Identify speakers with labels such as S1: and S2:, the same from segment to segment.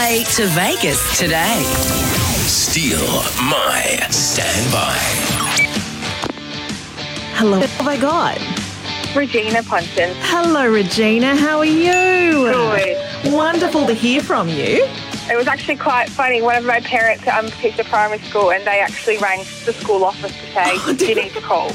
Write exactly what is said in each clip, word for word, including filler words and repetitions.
S1: way to Vegas today.
S2: Steal My Standby.
S3: Hello. What have I got?
S4: Regina Punton.
S3: Hello, Regina. How are you?
S4: Good.
S3: Wonderful to hear from you.
S4: It was actually quite funny. One of my parents um, teach at primary school, and they actually rang the school office to say, oh, you need to call.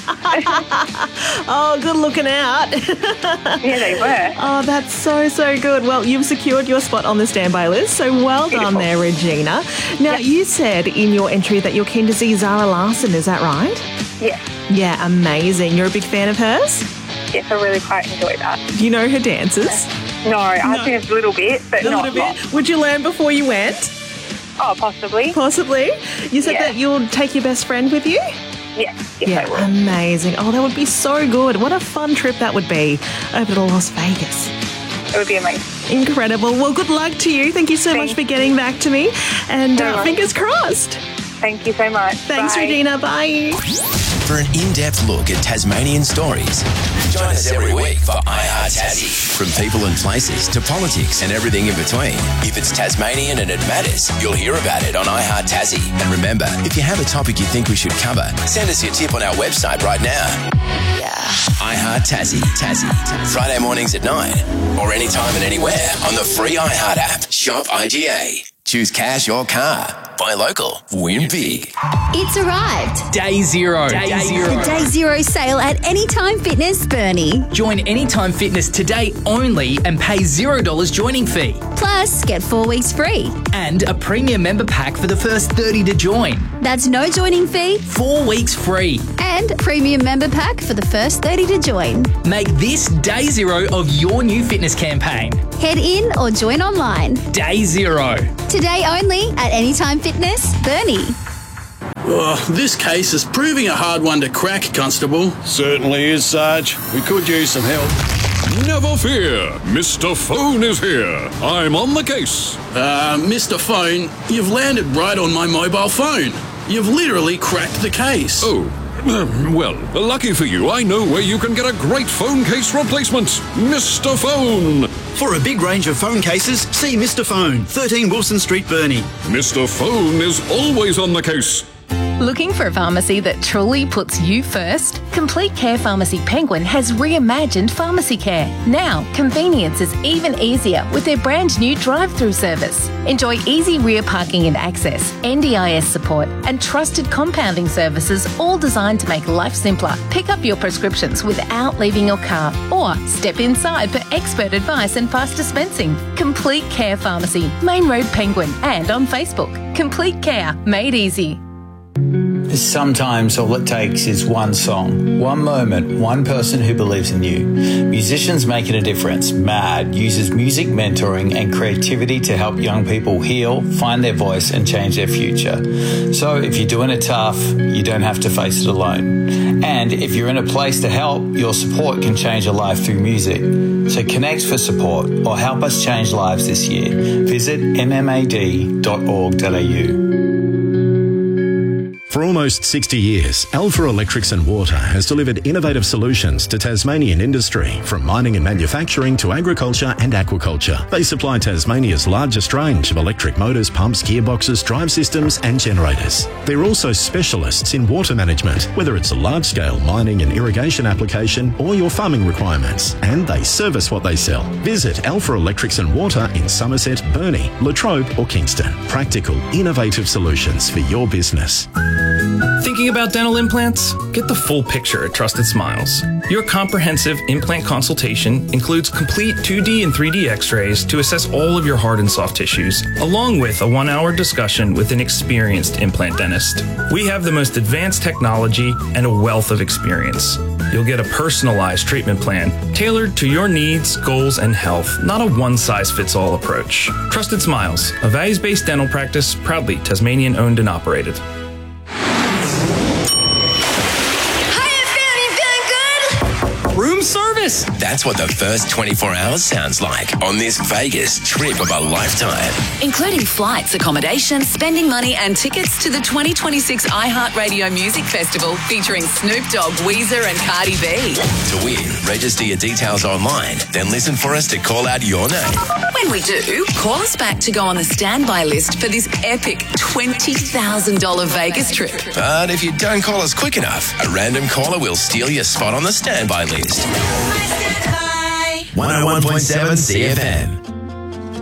S3: Oh, good looking out.
S4: Yeah, they were.
S3: Oh, that's so, so good. Well, you've secured your spot on the standby list, so well
S4: Beautiful.
S3: done there, Regina. Now,
S4: Yep.
S3: you said in your entry that you're keen to see Zara Larsson, is that right?
S4: Yes.
S3: Yeah, amazing. You're a big fan of hers?
S4: Yes, I really quite enjoyed that.
S3: Do you know her dances?
S4: No, I think a little bit, but
S3: A
S4: not
S3: little
S4: a lot.
S3: bit. Would you learn before you went?
S4: Oh, possibly.
S3: Possibly. You said
S4: Yeah.
S3: that you'll take your best friend with you?
S4: Yes, yes,
S3: Yeah,
S4: I will.
S3: amazing. Oh, that would be so good. What a fun trip that would be over to Las Vegas.
S4: It would be amazing.
S3: Incredible. Well, good luck to you. Thank you so
S4: Thanks.
S3: much for getting back to me. And
S4: No
S3: uh,
S4: worries.
S3: fingers crossed.
S4: Thank you so much.
S3: Thanks,
S4: Bye.
S3: Regina. Bye.
S2: For an in-depth look at Tasmanian stories, join us every week for iHeart Tassie. From people and places to politics and everything in between. If it's Tasmanian and it matters, you'll hear about it on iHeart Tassie. And remember, if you have a topic you think we should cover, send us your tip on our website right now. Yeah. iHeart Tassie. Tassie. Friday mornings at nine or anytime and anywhere on the free iHeart app. Shop I G A. Choose cash or car. Buy local. Win big.
S5: It's arrived.
S6: Day zero. Day,
S5: The
S6: zero.
S5: Day Zero sale at Anytime Fitness Burnie.
S6: Join Anytime Fitness today only and pay zero dollars joining fee.
S5: Plus, get four weeks free.
S6: And a premium member pack for the first thirty to join.
S5: That's no joining fee
S6: Four weeks free.
S5: and premium member pack for the first thirty to join.
S6: Make this day zero of your new fitness campaign.
S5: Head in or join online.
S6: Day zero.
S5: Today only at Anytime Fitness Burnie.
S7: Oh, this case is proving a hard one to crack, Constable.
S8: Certainly is, Sarge. We could use some help.
S9: Never fear, Mister Phone is here. I'm on the case.
S7: Uh, Mister Phone, you've landed right on my mobile phone. You've literally cracked the case.
S9: Oh, well, lucky for you, I know where you can get a great phone case replacement. Mister Phone.
S10: For a big range of phone cases, see Mister Phone, thirteen Wilson Street, Burnie.
S9: Mister Phone is always on the case.
S11: Looking for a pharmacy that truly puts you first? Complete Care Pharmacy Penguin has reimagined pharmacy care. Now, convenience is even easier with their brand new drive-through service. Enjoy easy rear parking and access, N D I S support, and trusted compounding services, all designed to make life simpler. Pick up your prescriptions without leaving your car, or step inside for expert advice and fast dispensing. Complete Care Pharmacy, Main Road Penguin, and on Facebook. Complete Care, made easy.
S12: Sometimes all it takes is one song, one moment, one person who believes in you. Musicians Making a Difference, MAD, uses music mentoring and creativity to help young people heal, find their voice and change their future. So if you're doing it tough, you don't have to face it alone. And if you're in a place to help, your support can change a life through music. So connect for support or help us change lives this year. Visit m m a d dot org dot a u.
S13: For almost sixty years, Alpha Electrics and Water has delivered innovative solutions to Tasmanian industry, from mining and manufacturing to agriculture and aquaculture. They supply Tasmania's largest range of electric motors, pumps, gearboxes, drive systems and generators. They're also specialists in water management, whether it's a large-scale mining and irrigation application or your farming requirements, and they service what they sell. Visit Alpha Electrics and Water in Somerset, Burnie, Latrobe or Kingston. Practical, innovative solutions for your business.
S14: Thinking about dental implants? Get the full picture at Trusted Smiles. Your comprehensive implant consultation includes complete two D and three D x-rays to assess all of your hard and soft tissues, along with a one-hour discussion with an experienced implant dentist. We have the most advanced technology and a wealth of experience. You'll get a personalized treatment plan tailored to your needs, goals, and health, not a one-size-fits-all approach. Trusted Smiles, a values-based dental practice proudly Tasmanian-owned and operated.
S6: Room service.
S2: That's what the first twenty-four hours sounds like on this Vegas trip of a lifetime.
S1: Including flights, accommodation, spending money and tickets to the twenty twenty-six iHeartRadio Music Festival featuring Snoop Dogg, Weezer and Cardi B.
S2: To win, register your details online, then listen for us to call out your name.
S1: When we do, call us back to go on the standby list for this epic twenty thousand dollars Vegas trip.
S2: But if you don't call us quick enough, a random caller will steal your spot on the standby list. one oh one point seven C F M.